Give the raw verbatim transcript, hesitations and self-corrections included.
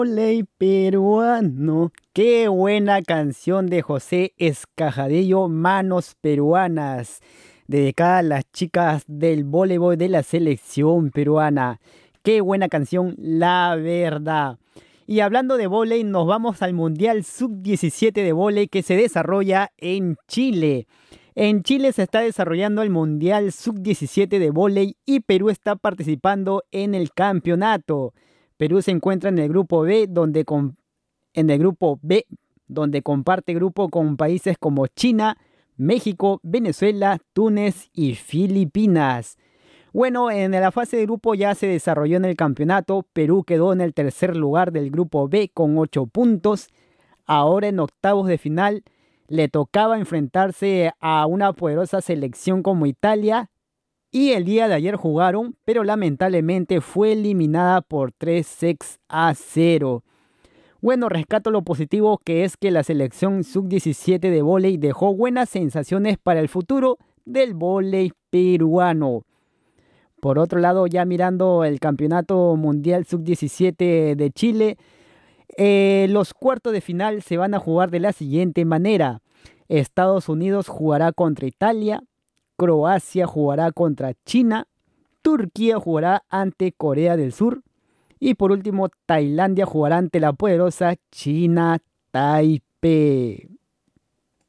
Ley peruano. Qué buena canción de José Escajadillo, Manos Peruanas, dedicada a las chicas del voleibol de la selección peruana. Qué buena canción, la verdad. Y hablando de vóley, nos vamos al Mundial sub diecisiete de vóley que se desarrolla en Chile. En Chile se está desarrollando el Mundial sub diecisiete de vóley y Perú está participando en el campeonato. Perú se encuentra en el grupo B, donde con- en el grupo B, donde comparte grupo con países como China, México, Venezuela, Túnez y Filipinas. Bueno, en la fase de grupo ya se desarrolló en el campeonato. Perú quedó en el tercer lugar del grupo B con ocho puntos. Ahora en octavos de final le tocaba enfrentarse a una poderosa selección como Italia y el día de ayer jugaron, pero lamentablemente fue eliminada por tres sets a cero. Bueno, rescato lo positivo que es que la selección sub diecisiete de vóley dejó buenas sensaciones para el futuro del vóley peruano. Por otro lado, ya mirando el Campeonato Mundial sub diecisiete de Chile, eh, los cuartos de final se van a jugar de la siguiente manera. Estados Unidos jugará contra Italia, Croacia jugará contra China, Turquía jugará ante Corea del Sur y por último Tailandia jugará ante la poderosa China Taipei.